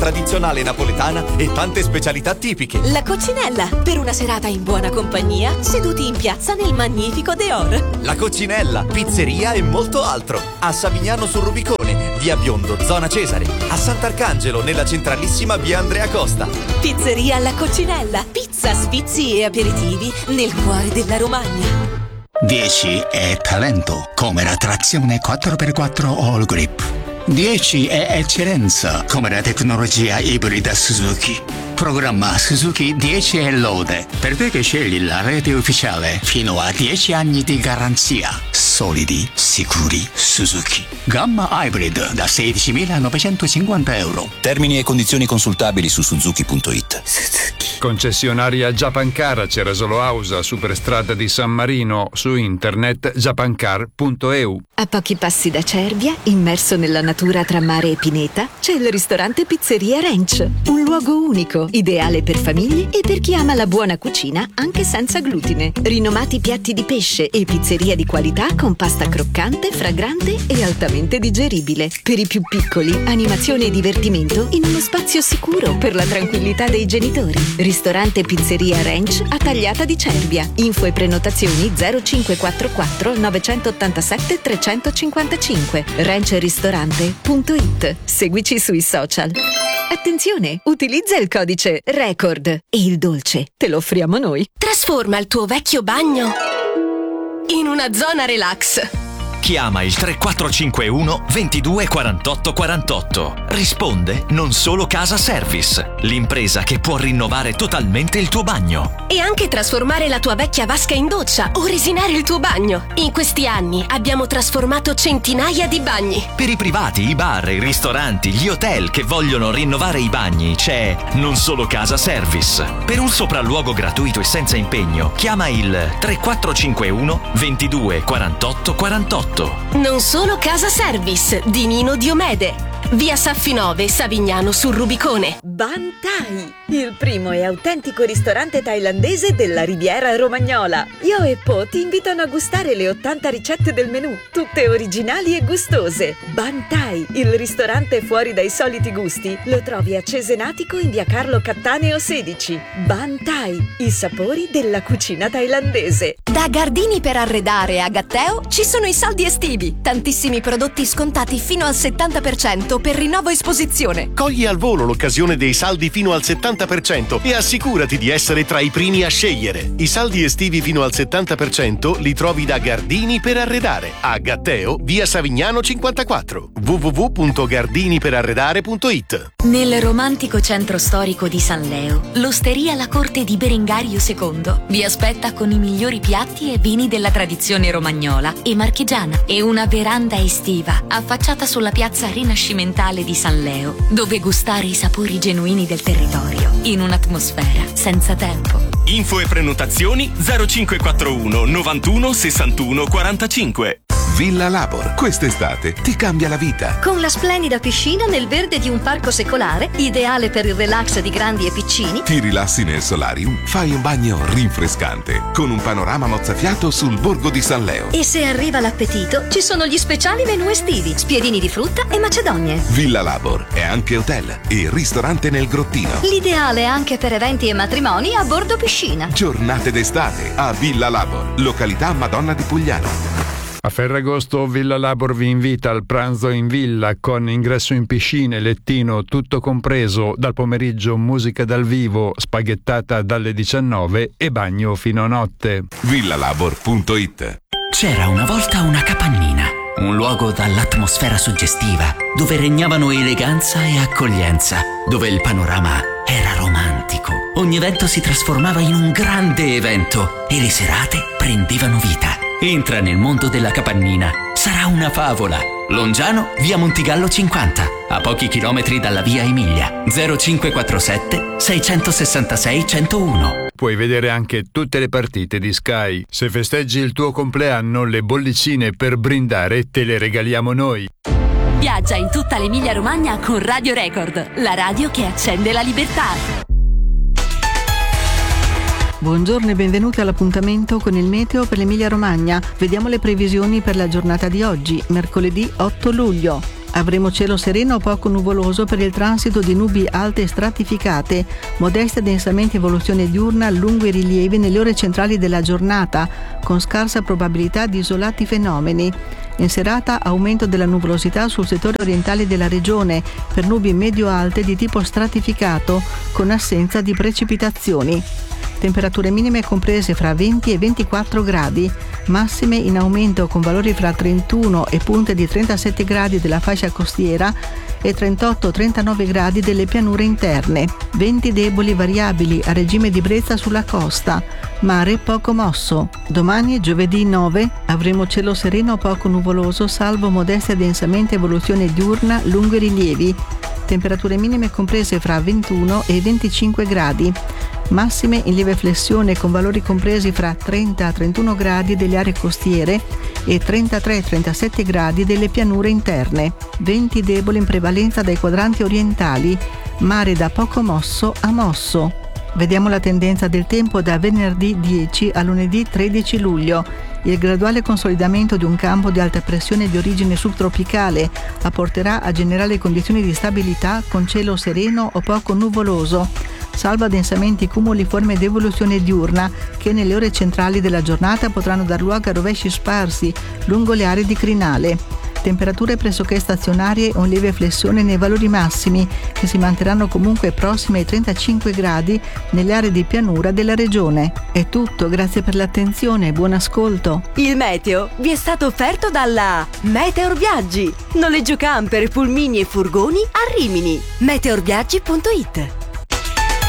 tradizionale napoletana e tante specialità tipiche. La Coccinella, per una serata in buona compagnia, seduti in piazza nel magnifico Deor. La Coccinella, pizzeria e molto altro. A Savignano sul Rubicone, via Biondo, zona Cesare. A Sant'Arcangelo, nella centralissima via Andrea Costa. Pizzeria La Coccinella, pizza, sfizi e aperitivi nel cuore della Romagna. 10 è talento, come la trazione 4x4 All Grip. 10 è eccellenza, come la tecnologia ibrida Suzuki. Programma Suzuki 10 è lode, per te che scegli la rete ufficiale, fino a 10 anni di garanzia. Solidi, sicuri, Suzuki. Gamma Hybrid da 16.950 euro. Termini e condizioni consultabili su suzuki.it. Concessionaria Japancar, Cerasolo Ausa, Superstrada di San Marino, su internet japancar.eu. A pochi passi da Cervia, immerso nella natura tra mare e pineta, c'è il ristorante Pizzeria Ranch. Un luogo unico, ideale per famiglie e per chi ama la buona cucina anche senza glutine. Rinomati piatti di pesce e pizzeria di qualità con pasta croccante, fragrante e altamente digeribile. Per i più piccoli, animazione e divertimento in uno spazio sicuro per la tranquillità dei genitori. Ristorante Pizzeria Ranch a Tagliata di Cervia. Info e prenotazioni 0544 987 355. ranchristorante.it. Seguici sui social. Attenzione, utilizza il codice RECORD e il dolce te lo offriamo noi. Trasforma il tuo vecchio bagno in una zona relax. Chiama il 3451 22 48 48. Risponde Non Solo Casa Service, l'impresa che può rinnovare totalmente il tuo bagno. E anche trasformare la tua vecchia vasca in doccia o resinare il tuo bagno. In questi anni abbiamo trasformato centinaia di bagni. Per i privati, i bar, i ristoranti, gli hotel che vogliono rinnovare i bagni c'è Non Solo Casa Service. Per un sopralluogo gratuito e senza impegno, chiama il 3451 22 48 48. Non Solo Casa Service di Nino Diomede. Via Saffinove, Savignano sul Rubicone. Ban Thai, il primo e autentico ristorante thailandese della Riviera Romagnola. Io e Po ti invitano a gustare le 80 ricette del menù, tutte originali e gustose. Ban Thai, il ristorante fuori dai soliti gusti, lo trovi a Cesenatico in via Carlo Cattaneo 16. Ban Thai, i sapori della cucina thailandese. Da Gardini per arredare a Gatteo ci sono i saldi estivi. Tantissimi prodotti scontati fino al 70% per rinnovo esposizione. Cogli al volo l'occasione dei saldi fino al 70% e assicurati di essere tra i primi a scegliere. I saldi estivi fino al 70% li trovi da Gardini per arredare a Gatteo, via Savignano 54. www.gardiniperarredare.it. Nel romantico centro storico di San Leo, l'osteria La Corte di Berengario II vi aspetta con i migliori piatti e vini della tradizione romagnola e marchigiana e una veranda estiva affacciata sulla piazza rinascimentale di San Leo, dove gustare i sapori genuini del territorio in un'atmosfera senza tempo. Info e prenotazioni 0541 91 61 45. Villa Labor, quest'estate ti cambia la vita. Con la splendida piscina nel verde di un parco secolare, ideale per il relax di grandi e piccini. Ti rilassi nel solarium, fai un bagno rinfrescante, con un panorama mozzafiato sul borgo di San Leo. E se arriva l'appetito, ci sono gli speciali menù estivi, spiedini di frutta e macedonie. Villa Labor è anche hotel e ristorante nel grottino. L'ideale anche per eventi e matrimoni a bordo piscina. Giornate d'estate a Villa Labor, località Madonna di Pugliano. A Ferragosto Villa Labor vi invita al pranzo in villa con ingresso in piscina e lettino tutto compreso, dal pomeriggio musica dal vivo, spaghettata dalle 19 e bagno fino a notte. villalabor.it. C'era una volta una capannina, un luogo dall'atmosfera suggestiva, dove regnavano eleganza e accoglienza, dove il panorama era romantico. Ogni evento si trasformava in un grande evento e le serate prendevano vita. Entra nel mondo della capannina. Sarà una favola. Longiano, via Montigallo 50, a pochi chilometri dalla via Emilia. 0547 666 101. Puoi vedere anche tutte le partite di Sky. Se festeggi il tuo compleanno, le bollicine per brindare te le regaliamo noi. Viaggia in tutta l'Emilia Romagna con Radio Record, la radio che accende la libertà. Buongiorno e benvenuti all'appuntamento con il meteo per l'Emilia Romagna. Vediamo le previsioni per la giornata di oggi, mercoledì 8 luglio. Avremo cielo sereno o poco nuvoloso per il transito di nubi alte e stratificate, modeste densamente evoluzione diurna lungo i rilievi nelle ore centrali della giornata, con scarsa probabilità di isolati fenomeni. In serata aumento della nuvolosità sul settore orientale della regione per nubi medio-alte di tipo stratificato, con assenza di precipitazioni. Temperature minime comprese fra 20 e 24 gradi, massime in aumento con valori fra 31 e punte di 37 gradi della fascia costiera e 38-39 gradi delle pianure interne. Venti deboli variabili a regime di brezza sulla costa, mare poco mosso. Domani, giovedì 9, avremo cielo sereno o poco nuvoloso, salvo modesta densamente evoluzione diurna lungo i rilievi. Temperature minime comprese fra 21 e 25 gradi. Massime in lieve flessione con valori compresi fra 30-31 gradi delle aree costiere e 33-37 gradi delle pianure interne. Venti deboli in prevalenza dai quadranti orientali, mare da poco mosso a mosso. Vediamo la tendenza del tempo da venerdì 10 a lunedì 13 luglio. Il graduale consolidamento di un campo di alta pressione di origine subtropicale apporterà a generali condizioni di stabilità con cielo sereno o poco nuvoloso, salvo densamente cumuliforme ed evoluzione diurna che nelle ore centrali della giornata potranno dar luogo a rovesci sparsi lungo le aree di crinale. Temperature pressoché stazionarie o in lieve flessione nei valori massimi, che si manterranno comunque prossime ai 35 gradi nelle aree di pianura della regione. È tutto, grazie per l'attenzione e buon ascolto. Il meteo vi è stato offerto dalla Meteor Viaggi. Noleggio camper, pulmini e furgoni a Rimini. meteorviaggi.it